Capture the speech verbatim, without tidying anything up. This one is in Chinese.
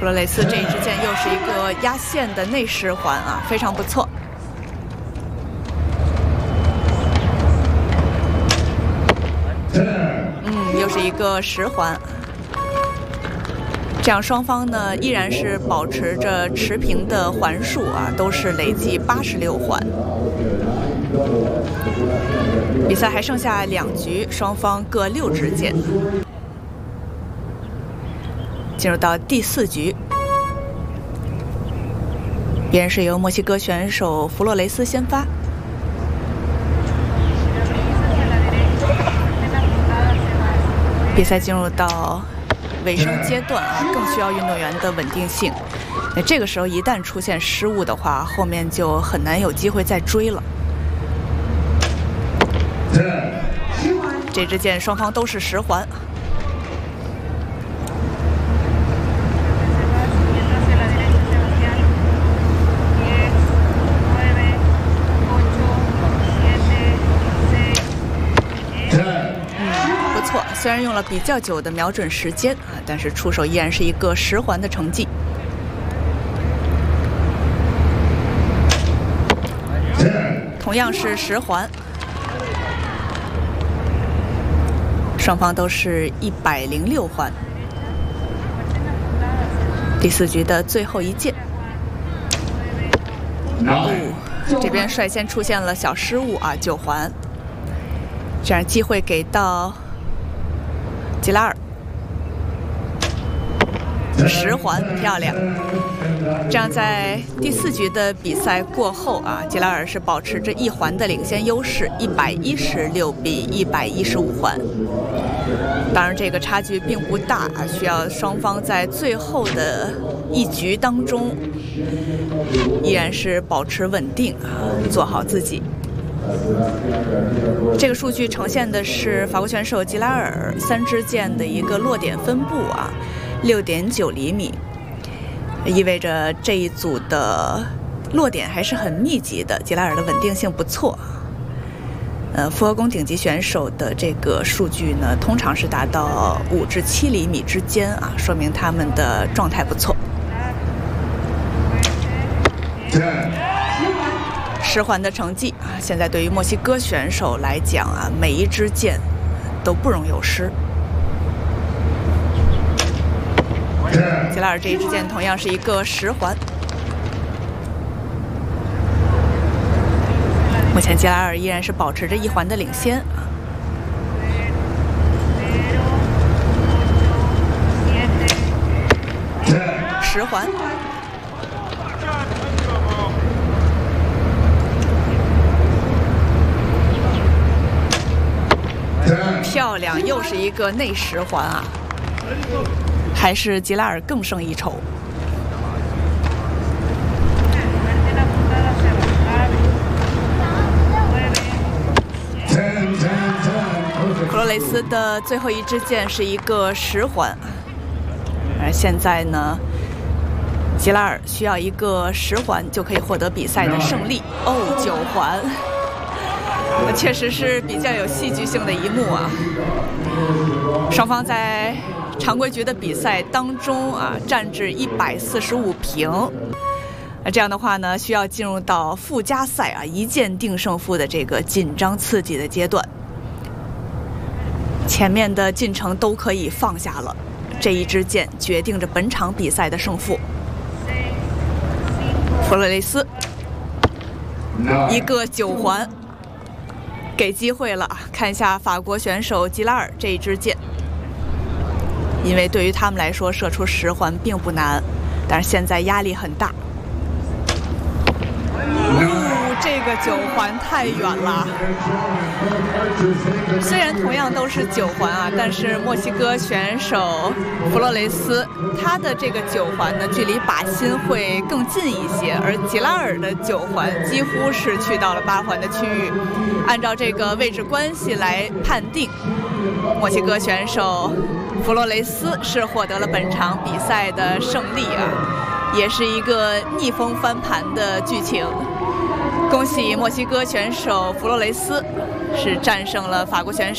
罗雷斯这一支箭又是一个压线的内十环啊，非常不错。嗯，又是一个十环。这样双方呢依然是保持着持平的环数啊，都是累计八十六环。比赛还剩下两局，双方各六支箭。进入到第四局，依然是由墨西哥选手弗洛雷斯先发。比赛进入到尾声阶段啊，更需要运动员的稳定性。那这个时候一旦出现失误的话，后面就很难有机会再追了。这支箭双方都是十环。虽然用了比较久的瞄准时间啊，但是出手依然是一个十环的成绩。同样是十环，双方都是一百零六环。第四局的最后一箭，哦，这边率先出现了小失误啊，九环，这样机会给到吉拉尔，十环，漂亮。这样在第四局的比赛过后啊，吉拉尔是保持着一环的领先优势，一百一十六比一百一十五环。当然，这个差距并不大啊，需要双方在最后的一局当中，依然是保持稳定啊，做好自己。这个数据呈现的是法国选手吉拉尔三支箭的一个落点分布啊，六点九厘米，意味着这一组的落点还是很密集的，吉拉尔的稳定性不错。呃，复合弓顶级选手的这个数据呢，通常是达到五至七厘米之间啊，说明他们的状态不错。十环的成绩啊，现在对于墨西哥选手来讲啊，每一支箭都不容有失。吉拉尔这一支箭同样是一个十环。目前吉拉尔依然是保持着一环的领先啊。十环。漂亮，又是一个内十环啊，还是吉拉尔更胜一筹。弗洛雷斯的最后一支箭是一个十环，而现在呢，吉拉尔需要一个十环就可以获得比赛的胜利。哦，九环。确实是比较有戏剧性的一幕啊！双方在常规局的比赛当中啊，战至一百四十五平。那这样的话呢，需要进入到附加赛啊，一箭定胜负的这个紧张刺激的阶段。前面的进程都可以放下了，这一支箭决定着本场比赛的胜负。弗洛雷斯，一个九环。给机会了，看一下法国选手吉拉尔这一支箭，因为对于他们来说射出十环并不难，但是现在压力很大。哦，这个九环太远了。虽然同样都是九环啊，但是墨西哥选手弗洛雷斯他的这个九环呢，距离靶心会更近一些，而吉拉尔的九环几乎是去到了八环的区域。按照这个位置关系来判定，墨西哥选手弗洛雷斯是获得了本场比赛的胜利啊，也是一个逆风翻盘的剧情。恭喜墨西哥选手弗洛雷斯是战胜了法国选手。